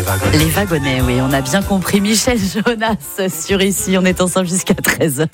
Les wagonnets, oui, on a bien compris. Michel Jonas sur Ici, on est ensemble jusqu'à 13h.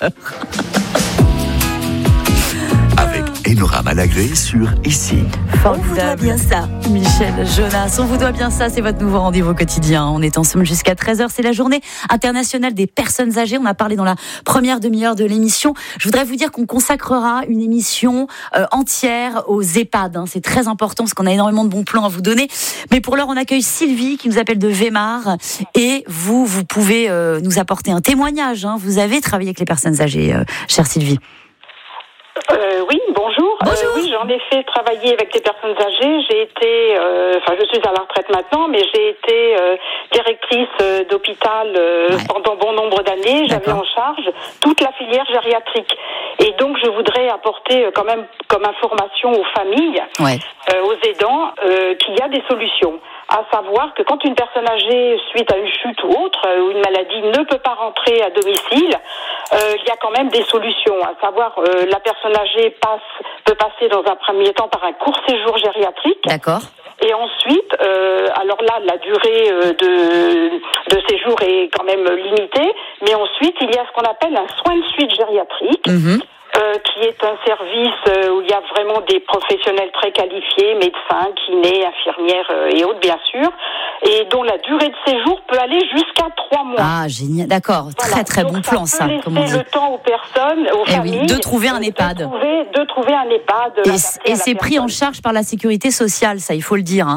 Avec Enora Malagré sur Ici. On vous doit bien ça, Michel Jonas. On vous doit bien ça, c'est votre nouveau rendez-vous quotidien. On est ensemble jusqu'à 13h. C'est la journée internationale des personnes âgées. On a parlé dans la première demi-heure de l'émission. Je voudrais vous dire qu'on consacrera une émission entière aux EHPAD. C'est très important parce qu'on a énormément de bons plans à vous donner. Mais pour l'heure, on accueille Sylvie qui nous appelle de Weimar. Et vous pouvez nous apporter un témoignage. Vous avez travaillé avec les personnes âgées, chère Sylvie. Oui, bonjour. Oui, j'en ai fait travailler avec les personnes âgées. J'ai été, je suis à la retraite maintenant, mais j'ai été directrice d'hôpital pendant bon nombre d'années. J'avais en charge toute la filière gériatrique. Et donc, je voudrais apporter quand même comme information aux familles, aux aidants, qu'il y a des solutions. À savoir que quand une personne âgée, suite à une chute ou autre, ou une maladie, ne peut pas rentrer à domicile, il y a quand même des solutions. À savoir, la personne âgée peut passer dans un premier temps par un court séjour gériatrique. D'accord. Et ensuite, alors là, la durée de séjour est quand même limitée, mais ensuite, il y a ce qu'on appelle un soin de suite gériatrique. Qui est un service où il y a vraiment des professionnels très qualifiés, médecins, kinés, infirmières et autres bien sûr, et dont la durée de séjour peut aller jusqu'à 3 mois. Ah, génial, d'accord, très très bon plan ça, comme on dit. Le temps aux personnes, aux familles, de trouver un EHPAD. De trouver un EHPAD. Et c'est pris en charge par la sécurité sociale, ça il faut le dire.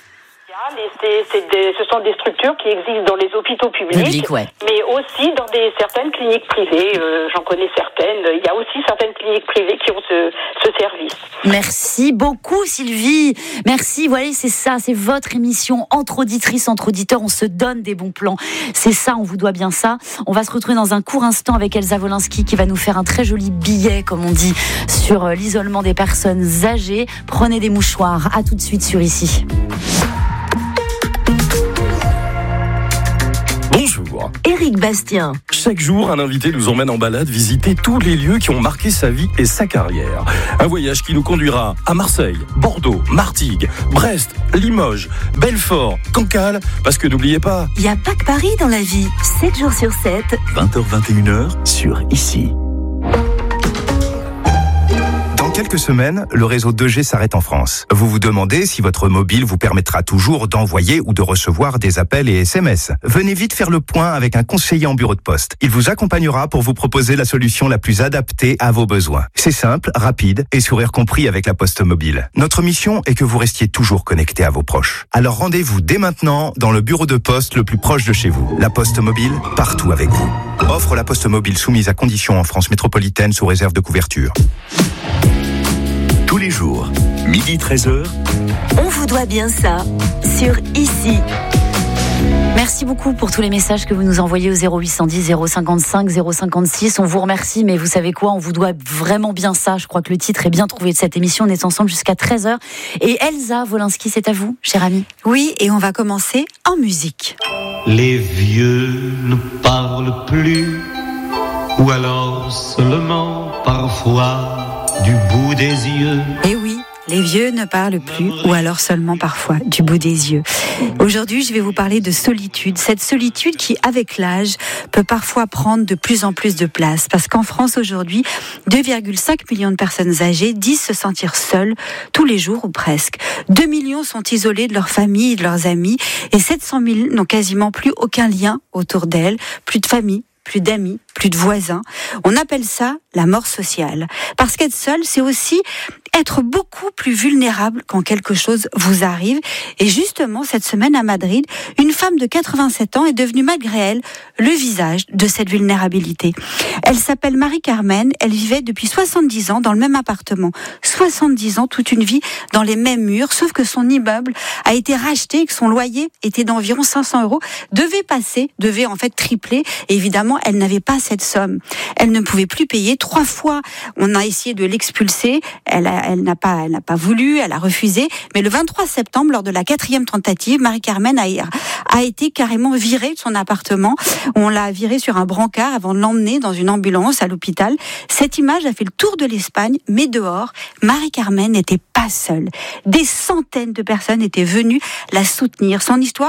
Ce sont des structures qui existent dans les hôpitaux publics, mais aussi dans certaines cliniques privées. J'en connais certaines. Il y a aussi certaines cliniques privées qui ont ce service. Merci beaucoup, Sylvie. Merci. Voilà, c'est ça, c'est votre émission. Entre auditrices, entre auditeurs, on se donne des bons plans. C'est ça, on vous doit bien ça. On va se retrouver dans un court instant avec Elsa Wolinski qui va nous faire un très joli billet, comme on dit, sur l'isolement des personnes âgées. Prenez des mouchoirs. À tout de suite sur Ici. Bonjour. Éric Bastien. Chaque jour, un invité nous emmène en balade visiter tous les lieux qui ont marqué sa vie et sa carrière. Un voyage qui nous conduira à Marseille, Bordeaux, Martigues, Brest, Limoges, Belfort, Cancale, parce que n'oubliez pas... Il n'y a pas que Paris dans la vie, 7 jours sur 7. 20h-21h sur Ici. Dans quelques semaines, le réseau 2G s'arrête en France. Vous vous demandez si votre mobile vous permettra toujours d'envoyer ou de recevoir des appels et SMS. Venez vite faire le point avec un conseiller en bureau de poste. Il vous accompagnera pour vous proposer la solution la plus adaptée à vos besoins. C'est simple, rapide et sourire compris avec la Poste Mobile. Notre mission est que vous restiez toujours connecté à vos proches. Alors rendez-vous dès maintenant dans le bureau de poste le plus proche de chez vous. La Poste Mobile, partout avec vous. Offre la Poste Mobile soumise à conditions en France métropolitaine sous réserve de couverture. Tous les jours, midi 13h. On vous doit bien ça sur Ici. Merci beaucoup pour tous les messages que vous nous envoyez au 0810 055 056. On vous remercie, mais vous savez quoi, on vous doit vraiment bien ça. Je crois que le titre est bien trouvé de cette émission. On est ensemble jusqu'à 13h. Et Elsa Wolinski, c'est à vous, chère amie. Oui, et on va commencer en musique. Les vieux ne parlent plus, ou alors seulement parfois du bout des yeux. Et oui, les vieux ne parlent plus, ou alors seulement parfois du bout des yeux. Aujourd'hui, je vais vous parler de solitude. Cette solitude qui, avec l'âge, peut parfois prendre de plus en plus de place. Parce qu'en France, aujourd'hui, 2,5 millions de personnes âgées disent se sentir seules tous les jours ou presque. 2 millions sont isolés de leur famille et de leurs amis. Et 700 000 n'ont quasiment plus aucun lien autour d'elles, plus de famille, plus d'amis, plus de voisins. On appelle ça la mort sociale. Parce qu'être seul, c'est aussi être beaucoup plus vulnérable quand quelque chose vous arrive. Et justement, cette semaine à Madrid, une femme de 87 ans est devenue, malgré elle, le visage de cette vulnérabilité. Elle s'appelle Marie-Carmen, elle vivait depuis 70 ans dans le même appartement. 70 ans, toute une vie dans les mêmes murs, sauf que son immeuble a été racheté et que son loyer était d'environ 500 €, devait en fait tripler. Et évidemment, elle n'avait pas cette somme. Elle ne pouvait plus payer. 3 fois, on a essayé de l'expulser. Elle n'a pas voulu, elle a refusé. Mais le 23 septembre, lors de la 4e tentative, Marie-Carmen a été carrément virée de son appartement. On l'a virée sur un brancard avant de l'emmener dans une ambulance à l'hôpital. Cette image a fait le tour de l'Espagne, mais dehors, Marie-Carmen n'était pas seule. Des centaines de personnes étaient venues la soutenir. Son histoire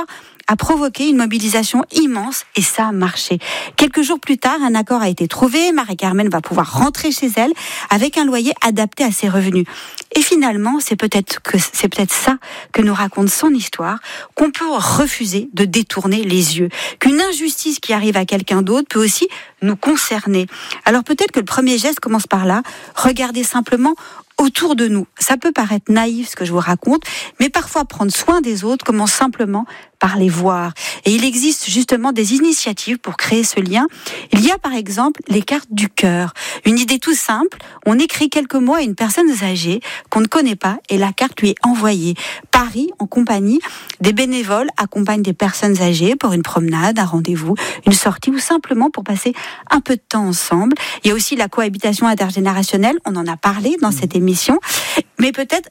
a provoqué une mobilisation immense et ça a marché. Quelques jours plus tard, un accord a été trouvé. Marie-Carmen va pouvoir rentrer chez elle avec un loyer adapté à ses revenus. Et finalement, c'est peut-être ça que nous raconte son histoire, qu'on peut refuser de détourner les yeux, qu'une injustice qui arrive à quelqu'un d'autre peut aussi nous concerner. Alors peut-être que le premier geste commence par là, regardez simplement autour de nous. Ça peut paraître naïf ce que je vous raconte, mais parfois prendre soin des autres commence simplement par les voir. Et il existe justement des initiatives pour créer ce lien. Il y a par exemple les cartes du cœur. Une idée tout simple, on écrit quelques mots à une personne âgée qu'on ne connaît pas et la carte lui est envoyée. Paris, en compagnie, des bénévoles accompagnent des personnes âgées pour une promenade, un rendez-vous, une sortie ou simplement pour passer un peu de temps ensemble. Il y a aussi la cohabitation intergénérationnelle, on en a parlé dans cette émission, mais peut-être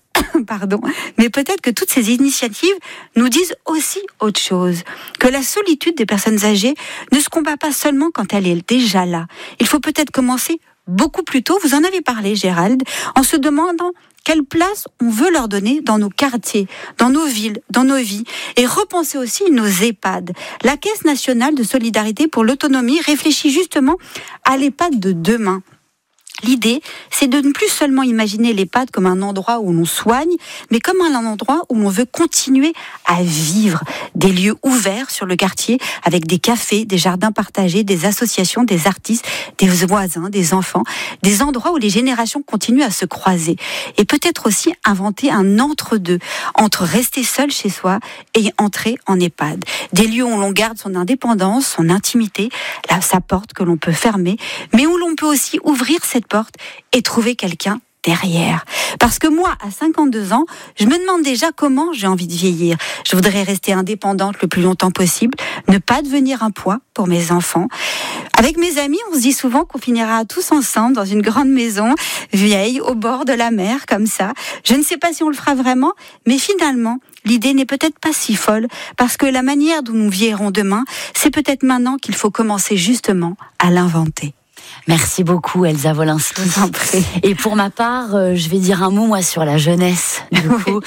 que toutes ces initiatives nous disent aussi autre chose, que la solitude des personnes âgées ne se combat pas seulement quand elle est déjà là. Il faut peut-être commencer beaucoup plus tôt, vous en avez parlé Gérald, en se demandant quelle place on veut leur donner dans nos quartiers, dans nos villes, dans nos vies, et repenser aussi nos EHPAD. La Caisse nationale de solidarité pour l'autonomie réfléchit justement à l'EHPAD de demain. L'idée, c'est de ne plus seulement imaginer l'EHPAD comme un endroit où l'on soigne, mais comme un endroit où l'on veut continuer à vivre. Des lieux ouverts sur le quartier, avec des cafés, des jardins partagés, des associations, des artistes, des voisins, des enfants, des endroits où les générations continuent à se croiser. Et peut-être aussi inventer un entre-deux, entre rester seul chez soi et entrer en EHPAD. Des lieux où l'on garde son indépendance, son intimité, sa porte que l'on peut fermer, mais où l'on peut aussi ouvrir cette porte et trouver quelqu'un derrière. Parce que moi, à 52 ans, je me demande déjà comment j'ai envie de vieillir. Je voudrais rester indépendante le plus longtemps possible, ne pas devenir un poids pour mes enfants. Avec mes amis, on se dit souvent qu'on finira tous ensemble dans une grande maison, vieille, au bord de la mer, comme ça. Je ne sais pas si on le fera vraiment, mais finalement, l'idée n'est peut-être pas si folle, parce que la manière dont nous vieillirons demain, c'est peut-être maintenant qu'il faut commencer justement à l'inventer. Merci beaucoup Elsa Wolinski. Et pour ma part, je vais dire un mot moi sur la jeunesse, du coup,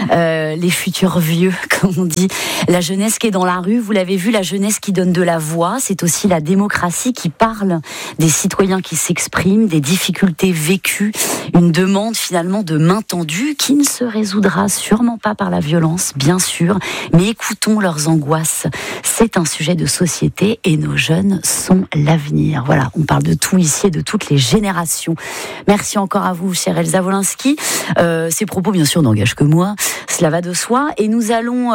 les futurs vieux, comme on dit. La jeunesse qui est dans la rue, vous l'avez vu, la jeunesse qui donne de la voix, c'est aussi la démocratie qui parle, des citoyens qui s'expriment, des difficultés vécues, une demande finalement de main tendue qui ne se résoudra sûrement pas par la violence, bien sûr, mais écoutons leurs angoisses. C'est un sujet de société et nos jeunes sont l'avenir. Voilà, on parle de tout ici et de toutes les générations. Merci encore à vous, chère Elsa Wolinski. Ces propos, bien sûr, n'engagent que moi. Cela va de soi. Et nous allons...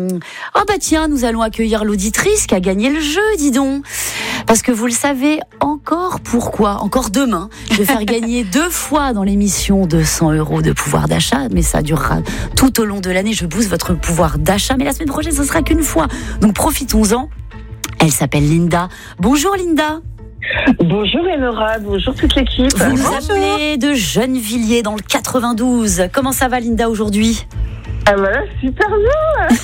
nous allons accueillir l'auditrice qui a gagné le jeu, dis donc. Parce que vous le savez, encore demain, je vais faire gagner 2 fois dans l'émission 200 € de pouvoir d'achat. Mais ça durera tout au long de l'année. Je booste votre pouvoir d'achat. Mais la semaine prochaine, ce sera qu'une fois. Donc profitons-en. Elle s'appelle Linda. Bonjour Linda. Bonjour Enora, bonjour toute l'équipe. Vous nous appelez de Gennevilliers dans le 92. Comment ça va Linda aujourd'hui ? Ah voilà, super bien.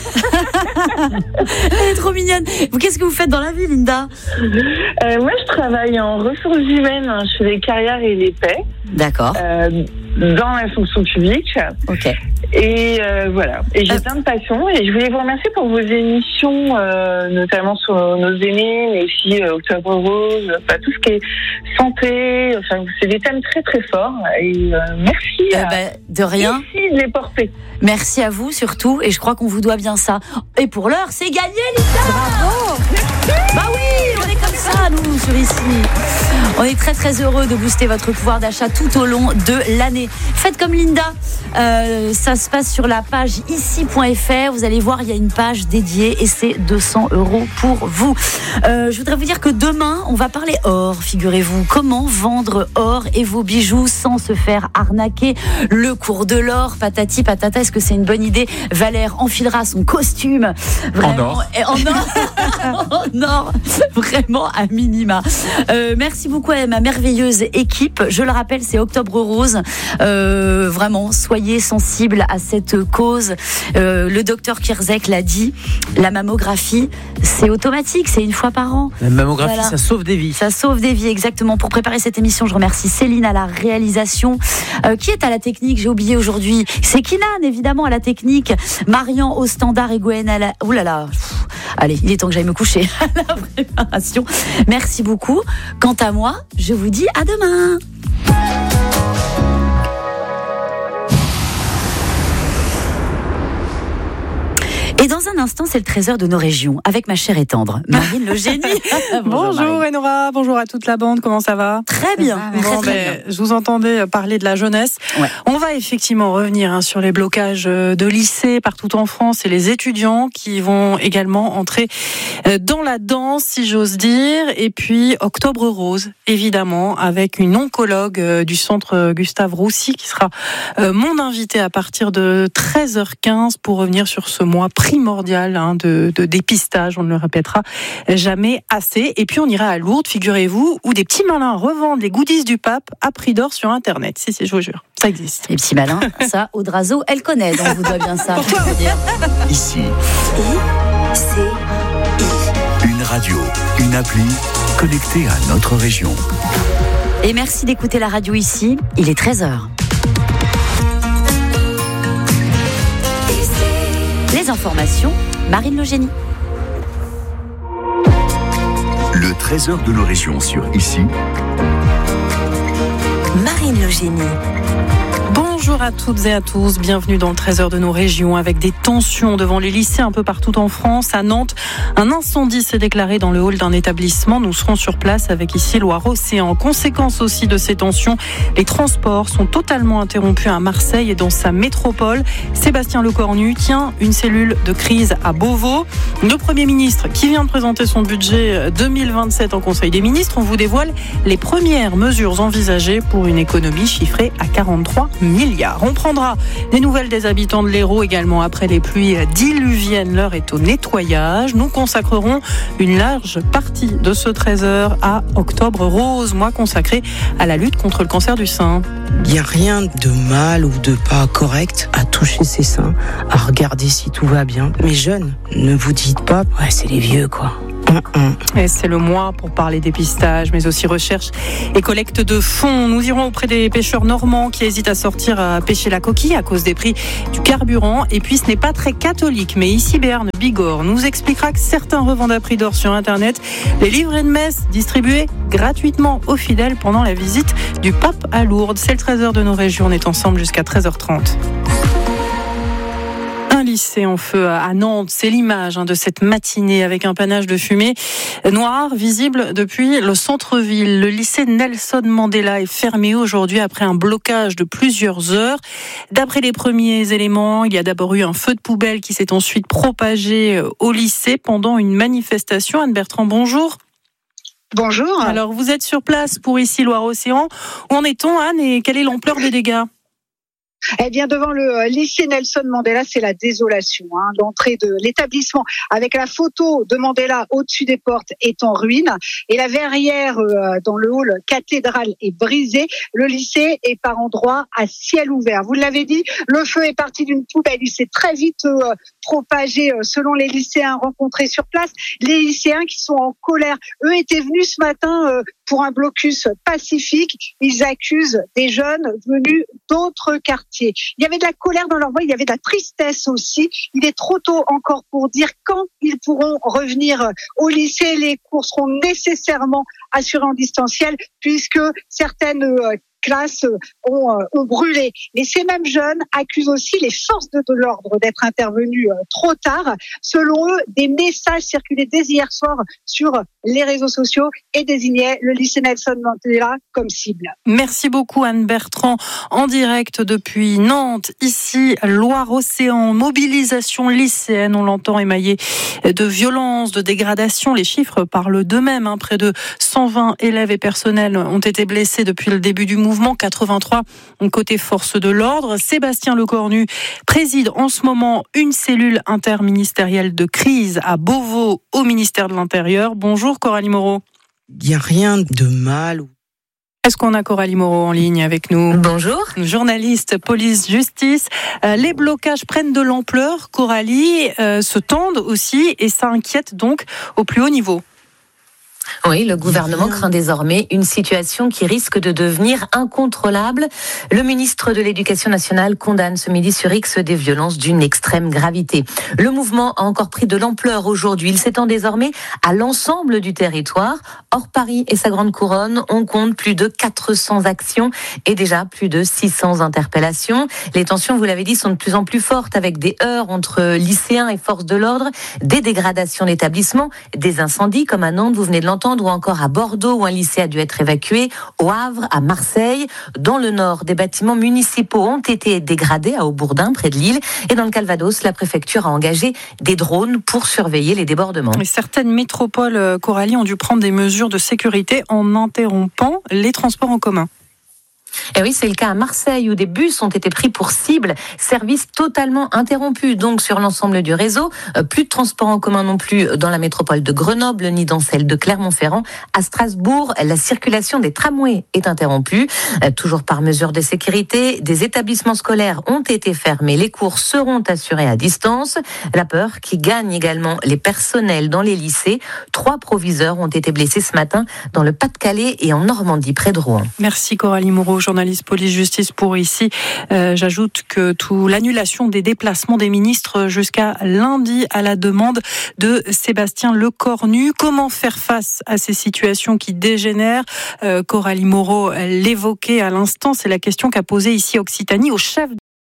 Elle est trop mignonne. Qu'est-ce que vous faites dans la vie Linda ? Moi je travaille en ressources humaines, je fais les carrières et les paies. D'accord. Dans la fonction publique. Ok. Et voilà. Et j'ai plein de passions. Et je voulais vous remercier pour vos émissions, notamment sur nos aînés, mais aussi Octobre Rose, tout ce qui est santé. Enfin, c'est des thèmes très très forts. Et merci. De rien. Merci de les porter. Merci à vous surtout. Et je crois qu'on vous doit bien ça. Et pour l'heure, c'est gagné, Linda. Bravo. Bah oui, on est comme ça, nous, sur ici. On est très très heureux de booster votre pouvoir d'achat tout au long de l'année. Faites comme Linda. Ça se passe sur la page ici.fr. Vous allez voir, il y a une page dédiée et c'est 200 € pour vous. Je voudrais vous dire que demain, on va parler or, figurez-vous. Comment vendre or et vos bijoux sans se faire arnaquer. Le cours de l'or, patati patata. Est-ce que c'est une bonne idée ? Valère enfilera son costume. Vraiment, en or, vraiment à minima. Merci beaucoup à ma merveilleuse équipe. Je le rappelle, c'est Octobre Rose. Vraiment, soyez sensibles à cette cause. Le docteur Kierzek l'a dit, la mammographie, c'est automatique, c'est une fois par an. La mammographie, voilà. Ça sauve des vies. Ça sauve des vies, exactement. Pour préparer cette émission, je remercie Céline à la réalisation. Qui est à la technique ? J'ai oublié aujourd'hui. C'est Kinan, évidemment, à la technique. Marian au standard et Gwen à la... Ouh là là, Allez, il est temps que j'aille me coucher à la préparation. Merci beaucoup. Quant à moi, je vous dis à demain. Et dans un instant, c'est le trésor de nos régions, avec ma chère et tendre, Marine Le Génie. Bonjour Enora, bonjour à toute la bande, comment ça va ? Très bien. Bien. Je vous entendais parler de la jeunesse. Ouais. On va effectivement revenir sur les blocages de lycées partout en France et les étudiants qui vont également entrer dans la danse, si j'ose dire. Et puis Octobre Rose, évidemment, avec une oncologue du centre Gustave Roussy qui sera mon invitée à partir de 13h15 pour revenir sur ce mois primordial de dépistage, on ne le répétera jamais assez. Et puis on ira à Lourdes, figurez-vous, où des petits malins revendent les goodies du pape à prix d'or sur Internet. Si, je vous jure, ça existe. Les petits malins, ça, Audrazo, elle connaît, donc vous doit bien ça. Pourquoi Ici, une radio, une appli connectée à notre région. Et merci d'écouter la radio ici, il est 13h. Les informations, Marine Le Génie. Le trésor de nos régions sur Ici. Marine Le Génie. Bonjour à toutes et à tous, bienvenue dans le trésor de nos régions avec des tensions devant les lycées un peu partout en France. À Nantes, un incendie s'est déclaré dans le hall d'un établissement. Nous serons sur place avec ici Loire-Océan. Conséquence aussi de ces tensions, les transports sont totalement interrompus à Marseille et dans sa métropole. Sébastien Lecornu tient une cellule de crise à Beauvau. Le Premier ministre qui vient de présenter son budget 2027 en Conseil des ministres, on vous dévoile les premières mesures envisagées pour une économie chiffrée à 43 milliards. On prendra des nouvelles des habitants de l'Hérault également après les pluies diluviennes. L'heure est au nettoyage. Nous consacrerons une large partie de ce trésor à Octobre Rose, mois consacré à la lutte contre le cancer du sein. Il n'y a rien de mal ou de pas correct à toucher ses seins, à regarder si tout va bien. Mais jeunes, ne vous dites pas, ouais, c'est les vieux quoi. Et c'est le mois pour parler dépistage, mais aussi recherche et collecte de fonds. Nous irons auprès des pêcheurs normands qui hésitent à sortir à pêcher la coquille à cause des prix du carburant. Et puis ce n'est pas très catholique, mais ici Béarn Bigorre nous expliquera que certains revendent à prix d'or sur Internet les livrets de messe distribués gratuitement aux fidèles pendant la visite du pape à Lourdes. C'est le trésor de nos régions, on est ensemble jusqu'à 13h30. Lycée en feu à Nantes, c'est l'image de cette matinée avec un panache de fumée noire visible depuis le centre-ville. Le lycée Nelson Mandela est fermé aujourd'hui après un blocage de plusieurs heures. D'après les premiers éléments, il y a d'abord eu un feu de poubelle qui s'est ensuite propagé au lycée pendant une manifestation. Anne Bertrand, bonjour. Bonjour. Alors vous êtes sur place pour ici Loire-Océan. Où en est-on, Anne, et quelle est l'ampleur des dégâts ? Eh bien, devant le lycée Nelson Mandela, c'est la désolation. L'entrée de l'établissement avec la photo de Mandela au-dessus des portes est en ruine et la verrière dans le hall cathédrale est brisée. Le lycée est par endroits à ciel ouvert. Vous l'avez dit, le feu est parti d'une poubelle. Il s'est très vite propagé selon les lycéens rencontrés sur place. Les lycéens qui sont en colère, eux étaient venus ce matin pour un blocus pacifique. Ils accusent des jeunes venus d'autres quartiers. Il y avait de la colère dans leur voix, il y avait de la tristesse aussi. Il est trop tôt encore pour dire quand ils pourront revenir au lycée. Les cours seront nécessairement assurés en distanciel puisque certaines classes ont brûlé. Mais ces mêmes jeunes accusent aussi les forces de l'ordre d'être intervenues trop tard. Selon eux, des messages circulaient dès hier soir sur les réseaux sociaux et désignaient le lycée Nelson Mandela comme cible. Merci beaucoup Anne Bertrand, en direct depuis Nantes, ici Loire-Océan. Mobilisation lycéenne, on l'entend, émaillée de violence, de dégradation. Les chiffres parlent d'eux-mêmes. Près de 120 élèves et personnels ont été blessés depuis le début du mouvement. 83 côté force de l'ordre. Sébastien Lecornu préside en ce moment une cellule interministérielle de crise à Beauvau au ministère de l'Intérieur. Bonjour Coralie Moreau. Il n'y a rien de mal. Est-ce qu'on a Coralie Moreau en ligne avec nous ? Bonjour. Journaliste police-justice. Les blocages prennent de l'ampleur, Coralie, se tendent aussi et ça inquiète donc au plus haut niveau. Oui, le gouvernement craint désormais une situation qui risque de devenir incontrôlable. Le ministre de l'Éducation nationale condamne ce midi sur X des violences d'une extrême gravité. Le mouvement a encore pris de l'ampleur aujourd'hui. Il s'étend désormais à l'ensemble du territoire. Hors Paris et sa grande couronne, on compte plus de 400 actions et déjà plus de 600 interpellations. Les tensions, vous l'avez dit, sont de plus en plus fortes avec des heurts entre lycéens et forces de l'ordre, des dégradations d'établissements, des incendies comme à Nantes, vous venez de l'entendre, ou encore à Bordeaux où un lycée a dû être évacué, au Havre, à Marseille. Dans le Nord, des bâtiments municipaux ont été dégradés à Aubourdin, près de Lille. Et dans le Calvados, la préfecture a engagé des drones pour surveiller les débordements. Et certaines métropoles, Coralie, ont dû prendre des mesures de sécurité en interrompant les transports en commun. Et oui, c'est le cas à Marseille où des bus ont été pris pour cible, service totalement interrompu donc sur l'ensemble du réseau. Plus de transport en commun non plus dans la métropole de Grenoble ni dans celle de Clermont-Ferrand. À Strasbourg, la circulation des tramways est interrompue. Toujours par mesure de sécurité, des établissements scolaires ont été fermés. Les cours seront assurés à distance. La peur qui gagne également les personnels dans les lycées. 3 proviseurs ont été blessés ce matin dans le Pas-de-Calais et en Normandie, près de Rouen. Merci Coralie Moreau, journaliste police-justice pour ici. J'ajoute que l'annulation des déplacements des ministres jusqu'à lundi à la demande de Sébastien Lecornu. Comment faire face à ces situations qui dégénèrent ? Coralie Moreau l'évoquait à l'instant, c'est la question qu'a posée ici Occitanie au chef.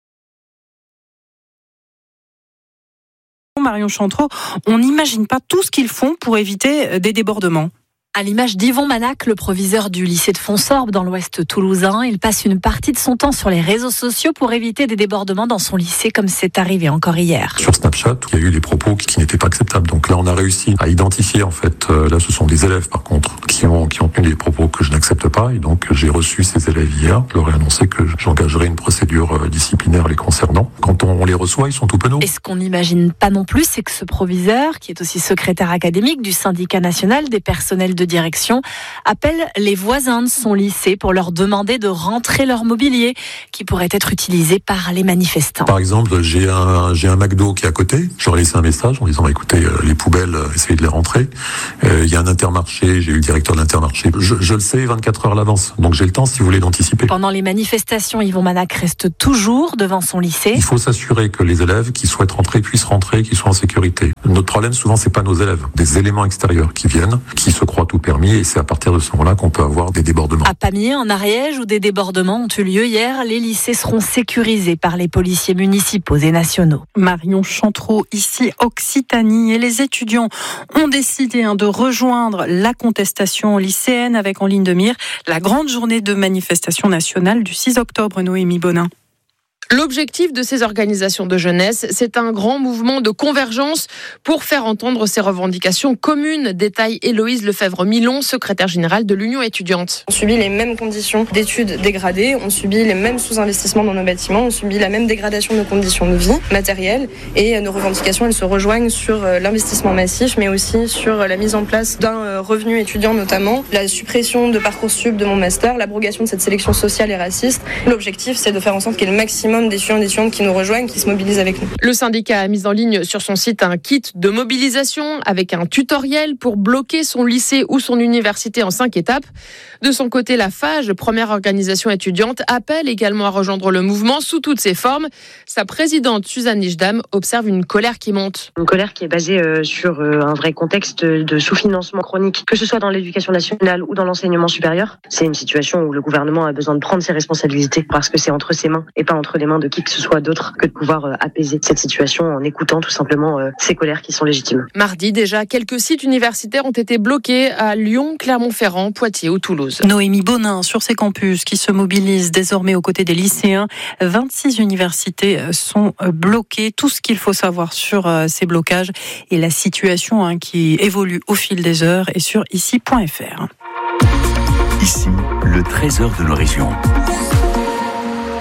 Marion Chantreau, on n'imagine pas tout ce qu'ils font pour éviter des débordements. À l'image d'Yvon Manac, le proviseur du lycée de Fonsorbe dans l'ouest toulousain, il passe une partie de son temps sur les réseaux sociaux pour éviter des débordements dans son lycée, comme c'est arrivé encore hier. Sur Snapchat, il y a eu des propos qui n'étaient pas acceptables. Donc là, on a réussi à identifier, en fait, là, ce sont des élèves, par contre, qui ont tenu des propos que je n'accepte pas. Et donc, j'ai reçu ces élèves hier. Je leur ai annoncé que j'engagerai une procédure disciplinaire les concernant. Quand on les reçoit, ils sont tout penauds. Et ce qu'on n'imagine pas non plus, c'est que ce proviseur, qui est aussi secrétaire académique du syndicat national des personnels de direction, appelle les voisins de son lycée pour leur demander de rentrer leur mobilier qui pourrait être utilisé par les manifestants. Par exemple, j'ai un McDo qui est à côté. Je leur ai laissé un message en disant écoutez, les poubelles, essayez de les rentrer. Il y a un Intermarché, j'ai eu le directeur de l'Intermarché. Je le sais 24 heures à l'avance, donc j'ai le temps si vous voulez d'anticiper. Pendant les manifestations, Yvon Manac reste toujours devant son lycée. Il faut s'assurer que les élèves qui souhaitent rentrer puissent rentrer, qu'ils soient en sécurité. Notre problème souvent, c'est pas nos élèves, des éléments extérieurs qui viennent, qui se croient tout permis, et c'est à partir de ce moment-là qu'on peut avoir des débordements. À Pamiers, en Ariège, où des débordements ont eu lieu hier, les lycées seront sécurisés par les policiers municipaux et nationaux. Marion Chantreau, ici Occitanie, et les étudiants ont décidé de rejoindre la contestation lycéenne avec en ligne de mire la grande journée de manifestation nationale du 6 octobre, Noémie Bonin. L'objectif de ces organisations de jeunesse, c'est un grand mouvement de convergence pour faire entendre ces revendications communes, détaille Héloïse Lefebvre-Milon, secrétaire générale de l'Union étudiante. On subit les mêmes conditions d'études dégradées, on subit les mêmes sous-investissements dans nos bâtiments, on subit la même dégradation de nos conditions de vie matérielles, et nos revendications, elles se rejoignent sur l'investissement massif, mais aussi sur la mise en place d'un revenu étudiant notamment, la suppression de Parcoursup de mon master, l'abrogation de cette sélection sociale et raciste. L'objectif, c'est de faire en sorte qu'il y ait le maximum d'étudiants et d'étudiantes qui nous rejoignent, qui se mobilisent avec nous. Le syndicat a mis en ligne sur son site un kit de mobilisation avec un tutoriel pour bloquer son lycée ou son université en 5 étapes. De son côté, la FAGE, première organisation étudiante, appelle également à rejoindre le mouvement sous toutes ses formes. Sa présidente, Suzanne Nijdam, observe une colère qui monte. Une colère qui est basée sur un vrai contexte de sous-financement chronique, que ce soit dans l'éducation nationale ou dans l'enseignement supérieur. C'est une situation où le gouvernement a besoin de prendre ses responsabilités parce que c'est entre ses mains et pas entre les mains de qui que ce soit d'autre que de pouvoir apaiser cette situation en écoutant tout simplement ces colères qui sont légitimes. Mardi, déjà, quelques sites universitaires ont été bloqués à Lyon, Clermont-Ferrand, Poitiers ou Toulouse. Noémie Bonin sur ces campus qui se mobilisent désormais aux côtés des lycéens. 26 universités sont bloquées. Tout ce qu'il faut savoir sur ces blocages et la situation qui évolue au fil des heures est sur ici.fr. Ici, le trésor de nos régions.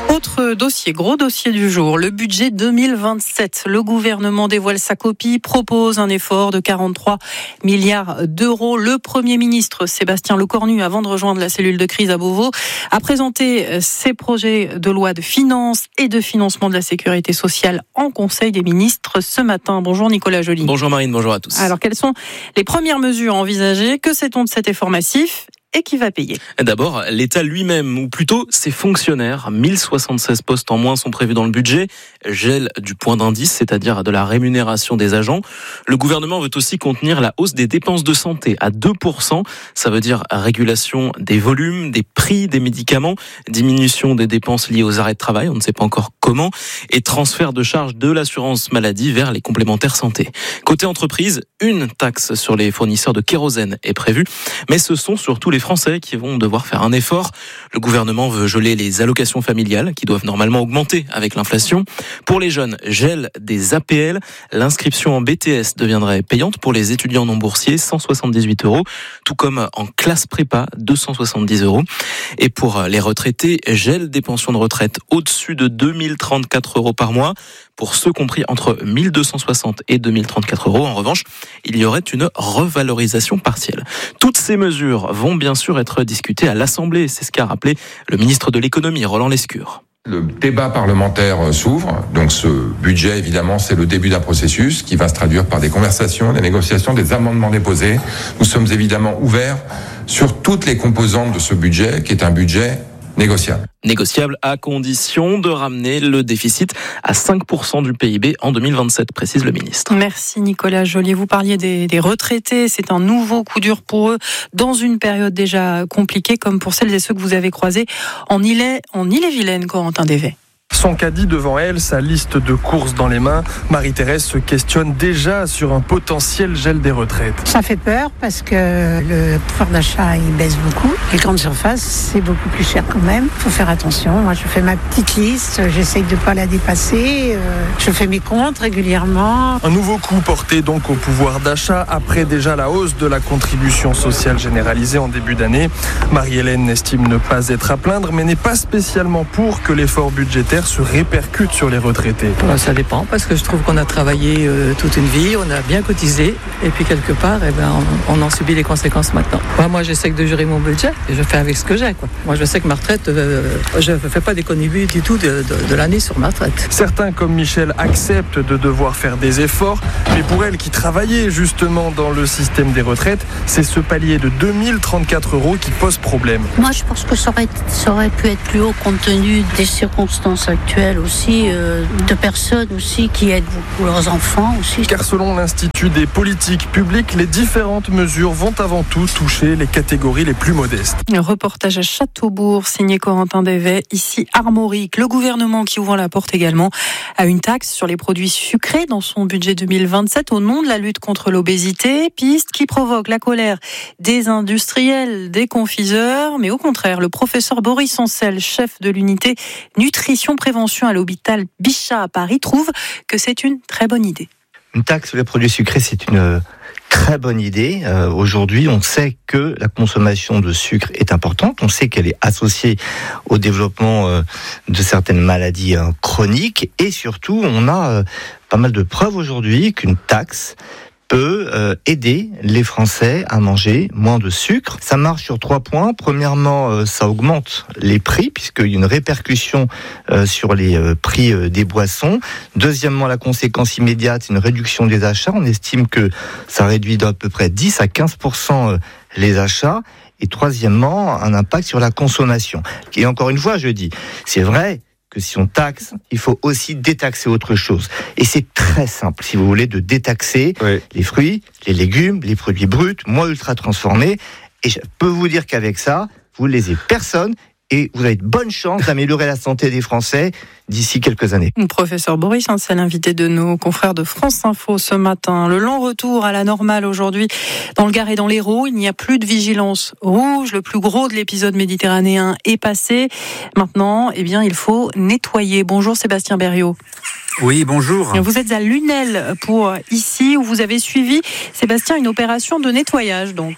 Autre dossier, gros dossier du jour, le budget 2027. Le gouvernement dévoile sa copie, propose un effort de 43 milliards d'euros. Le Premier ministre Sébastien Lecornu, avant de rejoindre la cellule de crise à Beauvau, a présenté ses projets de loi de finances et de financement de la sécurité sociale en Conseil des ministres ce matin. Bonjour Nicolas Joly. Bonjour Marine, bonjour à tous. Alors quelles sont les premières mesures envisagées? Que sait-on de cet effort massif? Et qui va payer? D'abord, l'État lui-même, ou plutôt ses fonctionnaires. 1076 postes en moins sont prévus dans le budget. Gel du point d'indice, c'est-à-dire de la rémunération des agents. Le gouvernement veut aussi contenir la hausse des dépenses de santé à 2%. Ça veut dire régulation des volumes, des prix des médicaments, diminution des dépenses liées aux arrêts de travail, on ne sait pas encore comment, et transfert de charges de l'assurance maladie vers les complémentaires santé. Côté entreprise, une taxe sur les fournisseurs de kérosène est prévue, mais ce sont surtout les Français qui vont devoir faire un effort. Le gouvernement veut geler les allocations familiales qui doivent normalement augmenter avec l'inflation. Pour les jeunes, gel des APL. L'inscription en BTS deviendrait payante pour les étudiants non boursiers, 178 €, tout comme en classe prépa, 270 €. Et pour les retraités, gel des pensions de retraite au-dessus de 2034 € par mois. Pour ceux compris entre 1260 et 2034 €. En revanche, il y aurait une revalorisation partielle. Toutes ces mesures vont bien sûr être discutées à l'Assemblée. C'est ce qu'a rappelé le ministre de l'économie, Roland Lescure. Le débat parlementaire s'ouvre, donc ce budget évidemment c'est le début d'un processus qui va se traduire par des conversations, des négociations, des amendements déposés. Nous sommes évidemment ouverts sur toutes les composantes de ce budget qui est un budget négociable. Négociable à condition de ramener le déficit à 5% du PIB en 2027, précise le ministre. Merci Nicolas Joly. Vous parliez des retraités. C'est un nouveau coup dur pour eux dans une période déjà compliquée, comme pour celles et ceux que vous avez croisés en Ille-et-Vilaine, Corentin Devet. Son caddie devant elle, sa liste de courses dans les mains, Marie-Thérèse se questionne déjà sur un potentiel gel des retraites. Ça fait peur parce que le pouvoir d'achat il baisse beaucoup. Les grandes surfaces, c'est beaucoup plus cher quand même. Il faut faire attention. Moi, je fais ma petite liste, j'essaye de ne pas la dépasser. Je fais mes comptes régulièrement. Un nouveau coup porté donc au pouvoir d'achat après déjà la hausse de la contribution sociale généralisée en début d'année. Marie-Hélène estime ne pas être à plaindre, mais n'est pas spécialement pour que l'effort budgétaire se répercute sur les retraités. Ça dépend, parce que je trouve qu'on a travaillé toute une vie, on a bien cotisé, et puis quelque part, on en subit les conséquences maintenant. Moi, j'essaie de gérer mon budget, et je fais avec ce que j'ai. Moi, je sais que ma retraite, je ne fais pas d'économie du tout de l'année sur ma retraite. Certains, comme Michel, acceptent de devoir faire des efforts, mais pour elle qui travaillait justement dans le système des retraites, c'est ce palier de 2034 € qui pose problème. Moi, je pense que ça aurait pu être plus haut compte tenu des circonstances actuelles aussi, de personnes aussi qui aident beaucoup leurs enfants aussi. Car selon l'Institut des politiques publiques, les différentes mesures vont avant tout toucher les catégories les plus modestes. Un reportage à Châteaubourg, signé Corentin Devet, ici Armorique. Le gouvernement qui ouvre la porte également à une taxe sur les produits sucrés dans son budget 2027 au nom de la lutte contre l'obésité, piste qui provoque la colère des industriels, des confiseurs, mais au contraire, le professeur Boris Ancel, chef de l'unité nutrition prévention à l'hôpital Bichat à Paris, trouve que c'est une très bonne idée. Une taxe sur les produits sucrés, c'est une très bonne idée. Aujourd'hui, on sait que la consommation de sucre est importante. On sait qu'elle est associée au développement de certaines maladies chroniques. Et surtout, on a pas mal de preuves aujourd'hui qu'une taxe peut aider les Français à manger moins de sucre. Ça marche sur 3 points. Premièrement, ça augmente les prix, puisqu'il y a une répercussion sur les prix des boissons. Deuxièmement, la conséquence immédiate, c'est une réduction des achats. On estime que ça réduit d'à peu près 10 à 15% les achats. Et troisièmement, un impact sur la consommation. Et encore une fois, je dis, c'est vrai que si on taxe, il faut aussi détaxer autre chose. Et c'est très simple, si vous voulez, de détaxer les fruits, les légumes, les produits bruts, moins ultra transformés. Et je peux vous dire qu'avec ça, vous ne lésez personne et vous avez de bonnes chances d'améliorer la santé des Français d'ici quelques années. Professeur Boris Ancel, invité de nos confrères de France Info ce matin. Le long retour à la normale aujourd'hui dans le Gard et dans l'Hérault. Il n'y a plus de vigilance rouge. Le plus gros de l'épisode méditerranéen est passé. Maintenant, il faut nettoyer. Bonjour Sébastien Berriot. Oui, bonjour. Vous êtes à Lunel pour ici où vous avez suivi, Sébastien, une opération de nettoyage donc.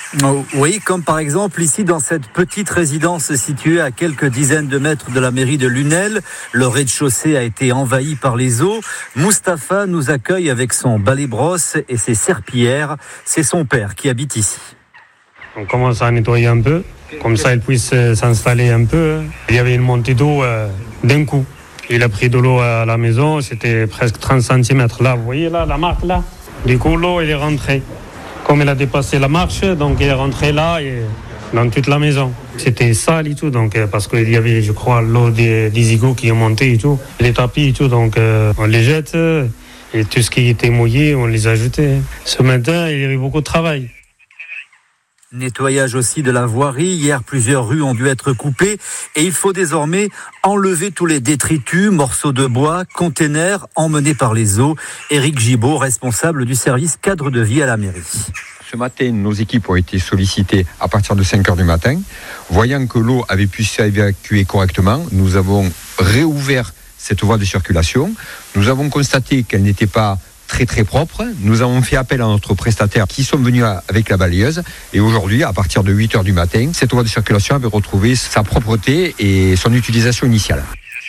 Oh, oui, comme par exemple ici dans cette petite résidence située à quelques dizaines de mètres de la mairie de Lunel. Le rez-de-chaussée a été envahi par les eaux. Mustapha nous accueille avec son balai-brosse et ses serpillères. C'est son père qui habite ici. On commence à nettoyer un peu, comme ça il puisse s'installer un peu. Il y avait une montée d'eau d'un coup. Il a pris de l'eau à la maison, c'était presque 30 cm. Là, vous voyez là, la marque là. Du coup, l'eau, elle est rentrée. Comme elle a dépassé la marche, donc elle est rentrée là et dans toute la maison. C'était sale et tout, donc parce qu'il y avait, je crois, l'eau des égouts qui est montée et tout, les tapis et tout, donc on les jette et tout ce qui était mouillé, on les a jetés. Ce matin, il y avait beaucoup de travail. Nettoyage aussi de la voirie. Hier, plusieurs rues ont dû être coupées et il faut désormais enlever tous les détritus, morceaux de bois, containers emmenés par les eaux. Éric Gibaud, responsable du service cadre de vie à la mairie. Ce matin, nos équipes ont été sollicitées à partir de 5h du matin. Voyant que l'eau avait pu s'évacuer correctement, nous avons réouvert cette voie de circulation. Nous avons constaté qu'elle n'était pas très propre. Nous avons fait appel à notre prestataire qui sont venus avec la balayeuse et aujourd'hui, à partir de 8h du matin, cette voie de circulation avait retrouvé sa propreté et son utilisation initiale.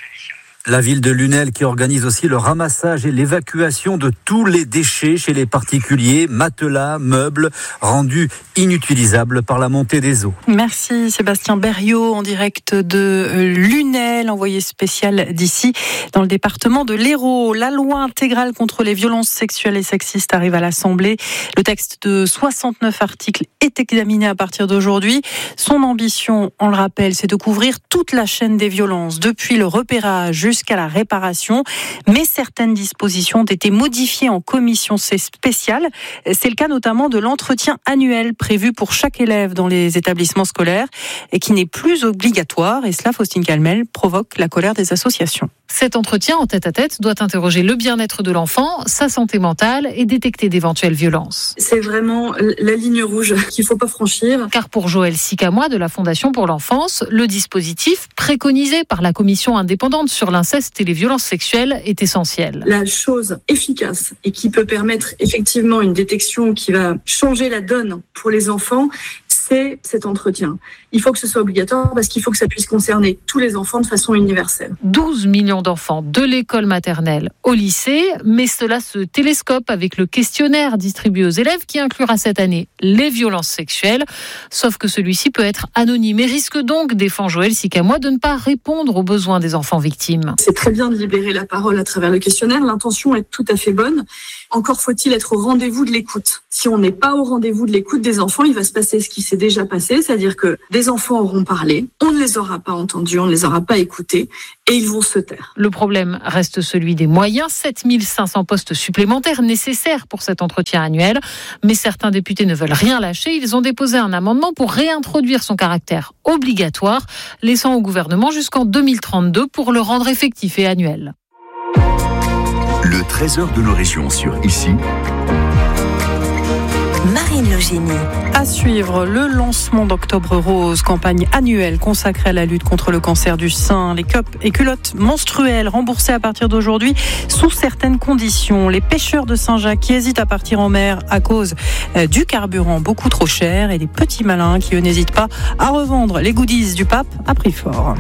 La ville de Lunel qui organise aussi le ramassage et l'évacuation de tous les déchets chez les particuliers, matelas, meubles, rendus inutilisables par la montée des eaux. Merci Sébastien Berriot en direct de Lunel, envoyé spécial d'ici dans le département de l'Hérault. La loi intégrale contre les violences sexuelles et sexistes arrive à l'Assemblée. Le texte de 69 articles est examiné à partir d'aujourd'hui. Son ambition, on le rappelle, c'est de couvrir toute la chaîne des violences, depuis le repérage jusqu'à la réparation, mais certaines dispositions ont été modifiées en commission spéciale. C'est le cas notamment de l'entretien annuel prévu pour chaque élève dans les établissements scolaires et qui n'est plus obligatoire. Et cela, Faustine Calmel, provoque la colère des associations. Cet entretien en tête-à-tête doit interroger le bien-être de l'enfant, sa santé mentale et détecter d'éventuelles violences. C'est vraiment la ligne rouge qu'il ne faut pas franchir. Car pour Joël Sicamois de la Fondation pour l'enfance, le dispositif préconisé par la commission indépendante sur l'inceste et les violences sexuelles est essentiel. La chose efficace et qui peut permettre effectivement une détection qui va changer la donne pour les enfants, c'est cet entretien. Il faut que ce soit obligatoire parce qu'il faut que ça puisse concerner tous les enfants de façon universelle. 12 millions d'enfants de l'école maternelle au lycée, mais cela se télescope avec le questionnaire distribué aux élèves qui inclura cette année les violences sexuelles. Sauf que celui-ci peut être anonyme et risque donc, défend Joël Sicamois, de ne pas répondre aux besoins des enfants victimes. C'est très bien de libérer la parole à travers le questionnaire. L'intention est tout à fait bonne. Encore faut-il être au rendez-vous de l'écoute. Si on n'est pas au rendez-vous de l'écoute des enfants, il va se passer ce qui s'est déjà passé, c'est-à-dire que des enfants auront parlé, on ne les aura pas entendus, on ne les aura pas écoutés et ils vont se taire. Le problème reste celui des moyens, 7500 postes supplémentaires nécessaires pour cet entretien annuel. Mais certains députés ne veulent rien lâcher. Ils ont déposé un amendement pour réintroduire son caractère obligatoire, laissant au gouvernement jusqu'en 2032 pour le rendre effectif et annuel. Le trésor de nos régions sur Ici. Marine Logénie. À suivre, le lancement d'Octobre Rose, campagne annuelle consacrée à la lutte contre le cancer du sein. Les cups et culottes menstruelles remboursées à partir d'aujourd'hui sous certaines conditions. Les pêcheurs de Saint-Jacques qui hésitent à partir en mer à cause du carburant beaucoup trop cher et les petits malins qui eux n'hésitent pas à revendre les goodies du pape à prix fort.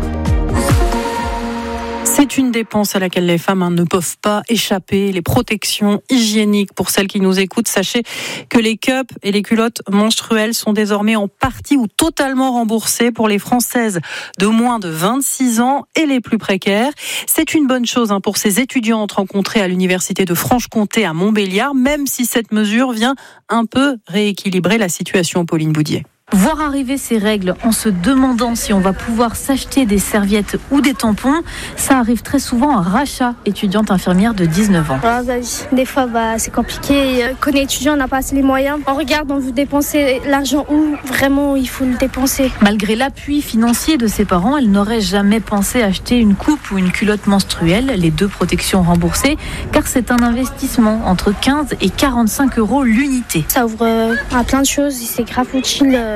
C'est une dépense à laquelle les femmes ne peuvent pas échapper. Les protections hygiéniques, pour celles qui nous écoutent, sachez que les cups et les culottes menstruelles sont désormais en partie ou totalement remboursées pour les Françaises de moins de 26 ans et les plus précaires. C'est une bonne chose pour ces étudiantes rencontrées à l'université de Franche-Comté à Montbéliard, même si cette mesure vient un peu rééquilibrer la situation, Pauline Boudier. Voir arriver ces règles en se demandant si on va pouvoir s'acheter des serviettes ou des tampons, ça arrive très souvent à Racha, étudiante infirmière de 19 ans. Des fois, c'est compliqué. Quand on est étudiant, on n'a pas assez les moyens. On regarde, on veut dépenser l'argent où vraiment il faut le dépenser. Malgré l'appui financier de ses parents, elle n'aurait jamais pensé acheter une coupe ou une culotte menstruelle, les deux protections remboursées, car c'est un investissement entre 15 et 45 € l'unité. Ça ouvre à plein de choses, c'est grave utile.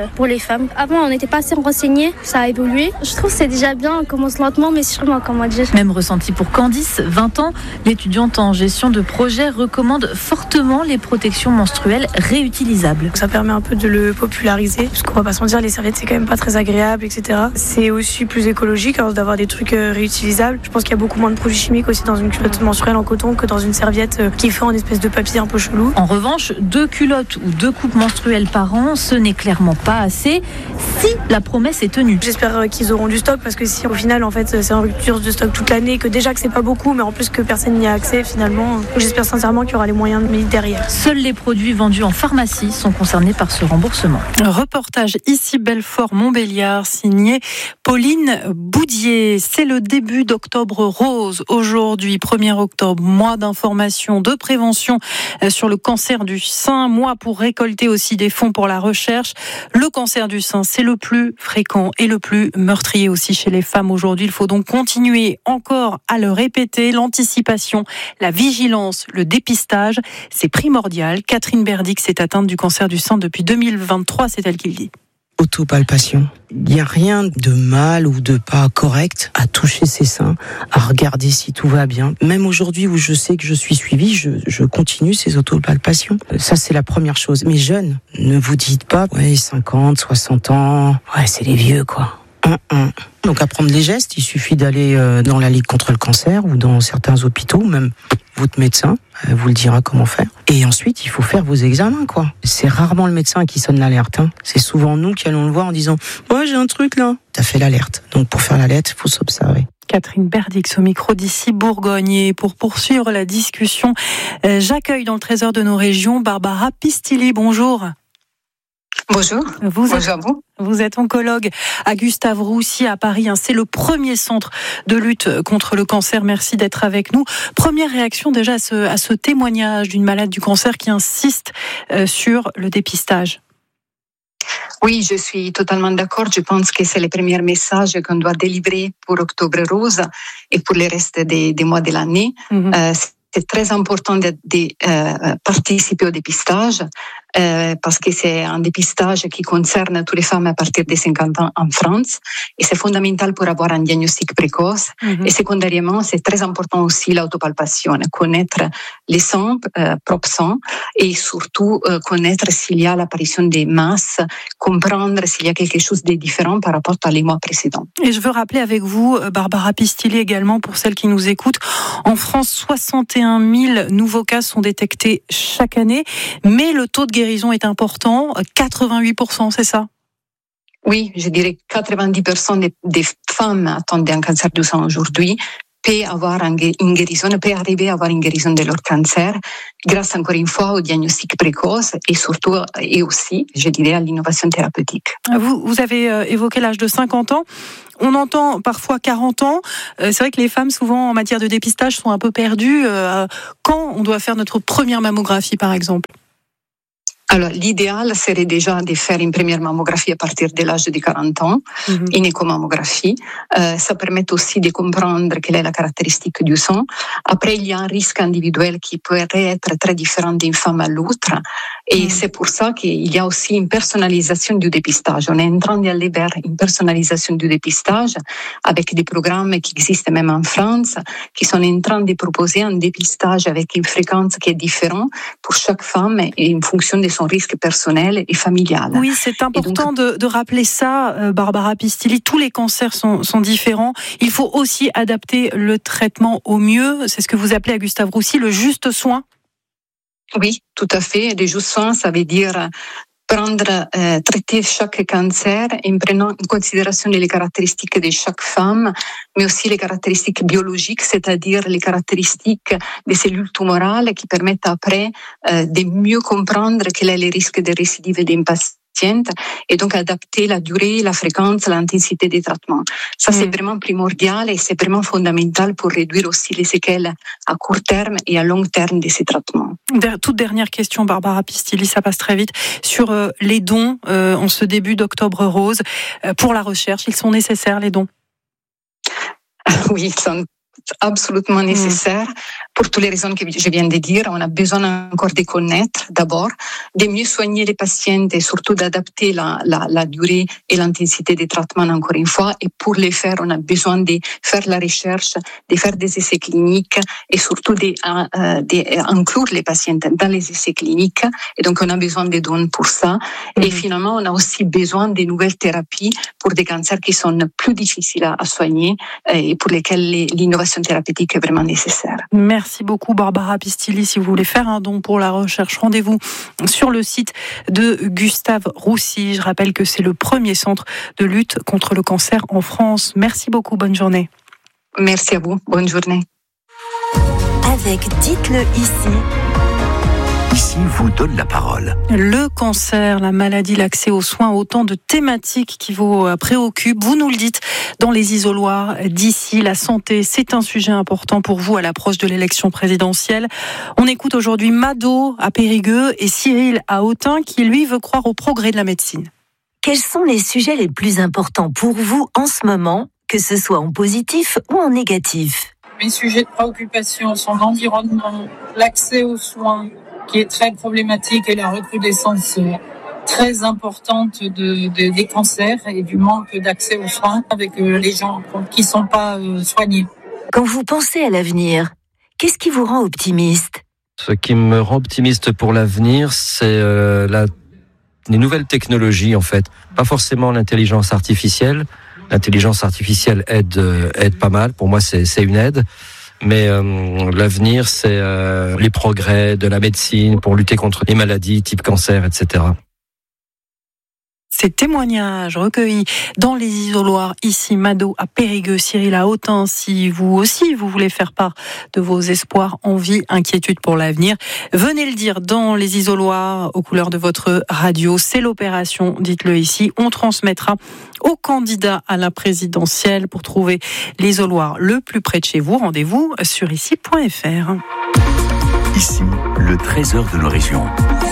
pour les femmes. Avant, on n'était pas assez renseignés, ça a évolué. Je trouve que c'est déjà bien, on commence lentement mais sûrement, comment dire. Même ressenti pour Candice, 20 ans, l'étudiante en gestion de projet recommande fortement les protections menstruelles réutilisables. Ça permet un peu de le populariser, parce qu'on va pas se mentir, les serviettes c'est quand même pas très agréable, etc. C'est aussi plus écologique d'avoir des trucs réutilisables. Je pense qu'il y a beaucoup moins de produits chimiques aussi dans une culotte menstruelle en coton que dans une serviette qui est faite en espèce de papier un peu chelou. En revanche, 2 culottes ou 2 coupes menstruelles par an, ce n'est clairement pas assez si la promesse est tenue. J'espère qu'ils auront du stock, parce que si au final en fait c'est en rupture de stock toute l'année, que déjà que c'est pas beaucoup, mais en plus que personne n'y a accès finalement, j'espère sincèrement qu'il y aura les moyens de mettre derrière. Seuls les produits vendus en pharmacie sont concernés par ce remboursement. Reportage ici Belfort-Montbéliard, signé Pauline Boudier. C'est le début d'Octobre Rose. Aujourd'hui, 1er octobre, mois d'information, de prévention sur le cancer du sein, mois pour récolter aussi des fonds pour la recherche. Le cancer du sein, c'est le plus fréquent et le plus meurtrier aussi chez les femmes aujourd'hui. Il faut donc continuer encore à le répéter. L'anticipation, la vigilance, le dépistage, c'est primordial. Catherine Berdic s'est atteinte du cancer du sein depuis 2023, c'est elle qui le dit. Autopalpation. Il n'y a rien de mal ou de pas correct à toucher ses seins, à regarder si tout va bien. Même aujourd'hui où je sais que je suis suivie, je continue ces autopalpations. Ça, c'est la première chose. Mais jeunes, ne vous dites pas, 50, 60 ans, c'est les vieux, quoi. Donc à prendre les gestes, il suffit d'aller dans la Ligue contre le cancer ou dans certains hôpitaux, même votre médecin vous le dira comment faire. Et ensuite, il faut faire vos examens, quoi. C'est rarement le médecin qui sonne l'alerte. C'est souvent nous qui allons le voir en disant « Ouais, j'ai un truc là ». T'as fait l'alerte. Donc pour faire l'alerte, il faut s'observer. Catherine Berdix au micro d'ici Bourgogne. Et pour poursuivre la discussion, j'accueille dans le Trésor de nos régions Barbara Pistilli. Bonjour. Bonjour. Bonjour à vous. Vous êtes oncologue à Gustave Roussy à Paris. C'est le premier centre de lutte contre le cancer. Merci d'être avec nous. Première réaction déjà à ce témoignage d'une malade du cancer qui insiste sur le dépistage. Oui, je suis totalement d'accord. Je pense que c'est le premier message qu'on doit délivrer pour Octobre Rose et pour le reste des mois de l'année. C'est très important de participer au dépistage parce que c'est un dépistage qui concerne toutes les femmes à partir de 50 ans en France et c'est fondamental pour avoir un diagnostic précoce. Et secondairement, c'est très important aussi l'autopalpation, connaître les sangs, propres sangs et surtout connaître s'il y a l'apparition des masses, comprendre s'il y a quelque chose de différent par rapport à les mois précédents. Et je veux rappeler avec vous, Barbara Pistilli également, pour celles qui nous écoutent, en France, 61 000 nouveaux cas sont détectés chaque année, mais le taux de guérison est important, 88%, c'est ça ? Oui, je dirais 90% des femmes atteintes d'un cancer du sein aujourd'hui peut avoir une guérison, peut arriver à avoir une guérison de leur cancer grâce encore une fois au diagnostic précoce et surtout et aussi, je dirais, à l'innovation thérapeutique. Vous avez évoqué l'âge de 50 ans. On entend parfois 40 ans. C'est vrai que les femmes, souvent, en matière de dépistage, sont un peu perdues. Quand on doit faire notre première mammographie, par exemple ? Alors, l'idéal serait déjà de faire une première mammographie à partir de l'âge de 40 ans, une écomammographie. Ça permet aussi de comprendre quelle est la caractéristique du sang. Après, il y a un risque individuel qui peut être très différent d'une femme à l'autre. Et c'est pour ça qu'il y a aussi une personnalisation du dépistage. On est en train d'aller vers une personnalisation du dépistage avec des programmes qui existent même en France, qui sont en train de proposer un dépistage avec une fréquence qui est différente pour chaque femme et en fonction de son risque personnel et familial. Oui, c'est important de rappeler ça, Barbara Pistilli. Tous les cancers sont différents. Il faut aussi adapter le traitement au mieux. C'est ce que vous appelez à Gustave Roussy le juste soin. Oui, tout à fait. Le juste soin, ça veut dire traiter chaque cancer en prenant en considération les caractéristiques de chaque femme, mais aussi les caractéristiques biologiques, c'est-à-dire les caractéristiques des cellules tumorales qui permettent après de mieux comprendre quel est le risque de récidive d'un patient et donc adapter la durée, la fréquence, l'intensité des traitements. Ça, c'est vraiment primordial et c'est vraiment fondamental pour réduire aussi les séquelles à court terme et à long terme de ces traitements. Toute dernière question, Barbara Pistilli, ça passe très vite. Sur les dons en ce début d'Octobre Rose, pour la recherche, ils sont nécessaires, les dons ? Oui, ils sont absolument nécessaire pour toutes les raisons que je viens de dire. On a besoin encore de connaître d'abord, de mieux soigner les patients et surtout d'adapter la durée et l'intensité des traitements encore une fois. Et pour les faire, on a besoin de faire la recherche, de faire des essais cliniques et surtout d'inclure les patients dans les essais cliniques. Et donc, on a besoin de dons pour ça. Et finalement, on a aussi besoin de nouvelles thérapies pour des cancers qui sont plus difficiles à soigner et pour lesquels l'innovation thérapeutique est vraiment nécessaire. Merci beaucoup Barbara Pistilli. Si vous voulez faire un don pour la recherche, rendez-vous sur le site de Gustave Roussy. Je rappelle que c'est le premier centre de lutte contre le cancer en France. Merci beaucoup, bonne journée. Merci à vous, bonne journée. Avec Dites-le ici. Ici vous donne la parole. Le cancer, la maladie, l'accès aux soins, autant de thématiques qui vous préoccupent. Vous nous le dites dans les isoloirs d'ici. La santé, c'est un sujet important pour vous à l'approche de l'élection présidentielle. On écoute aujourd'hui Mado à Périgueux et Cyril à Autun qui, lui, veut croire au progrès de la médecine. Quels sont les sujets les plus importants pour vous en ce moment, que ce soit en positif ou en négatif? Mes sujets de préoccupation sont l'environnement, l'accès aux soins, qui est très problématique, et la recrudescence très importante des cancers et du manque d'accès aux soins avec les gens qui ne sont pas soignés. Quand vous pensez à l'avenir, qu'est-ce qui vous rend optimiste? Ce qui me rend optimiste pour l'avenir, c'est les nouvelles technologies en fait. Pas forcément l'intelligence artificielle. L'intelligence artificielle aide pas mal. Pour moi, c'est une aide. Mais l'avenir, c'est les progrès de la médecine pour lutter contre les maladies type cancer, etc. Ces témoignages recueillis dans les isoloirs, ici Mado à Périgueux, Cyril à Autun. Si vous aussi vous voulez faire part de vos espoirs, envies, inquiétudes pour l'avenir, venez le dire dans les isoloirs aux couleurs de votre radio. C'est l'opération, dites-le ici. On transmettra aux candidats à la présidentielle pour trouver l'isoloir le plus près de chez vous. Rendez-vous sur ici.fr. Ici, le trésor de nos régions.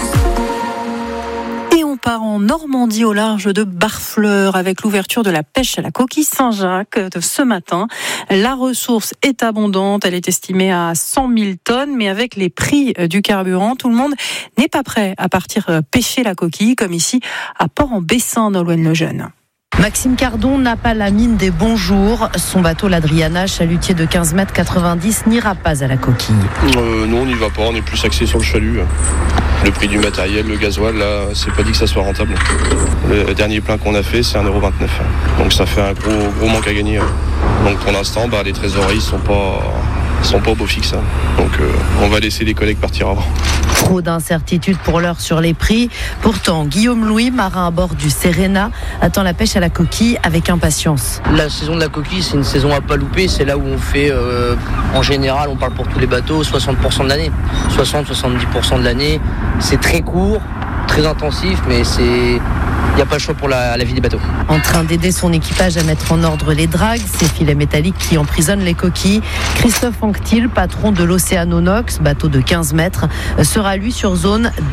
On part en Normandie au large de Barfleur avec l'ouverture de la pêche à la coquille Saint-Jacques de ce matin. La ressource est abondante, elle est estimée à 100 000 tonnes, mais avec les prix du carburant, tout le monde n'est pas prêt à partir pêcher la coquille, comme ici à Port-en-Bessin, Nolwenn Lejeune. Maxime Cardon n'a pas la mine des bons jours. Son bateau, l'Adriana, chalutier de 15 mètres 90, n'ira pas à la coquille. Non, on n'y va pas, on est plus axé sur le chalut. Le prix du matériel, le gasoil, là, c'est pas dit que ça soit rentable. Le dernier plein qu'on a fait, c'est 1,29 €. Donc ça fait un gros manque à gagner. Donc pour l'instant, les trésoreries sont pas au beau fixe. Donc on va laisser les collègues partir avant. Trop d'incertitudes pour l'heure sur les prix. Pourtant, Guillaume Louis, marin à bord du Serena, attend la pêche à la coquille avec impatience. La saison de la coquille, c'est une saison à pas louper. C'est là où on fait, en général, on parle pour tous les bateaux, 60% de l'année. 60-70% de l'année. C'est très court, très intensif, mais il n'y a pas le choix pour la vie des bateaux. En train d'aider son équipage à mettre en ordre les dragues, ces filets métalliques qui emprisonnent les coquilles, Christophe Anctil, patron de l'Océanonox, bateau de 15 mètres, sera lui sur zone